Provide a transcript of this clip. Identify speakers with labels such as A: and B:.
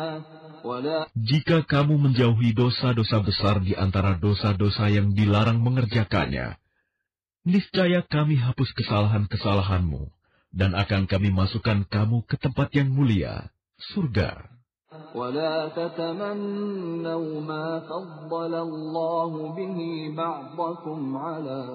A: Jika kamu menjauhi dosa-dosa besar di antara dosa-dosa yang dilarang mengerjakannya, niscaya kami hapus kesalahan-kesalahanmu, dan akan kami masukkan kamu ke tempat yang mulia, surga.
B: ولا تتمنوا ما فضل الله به بعضكم على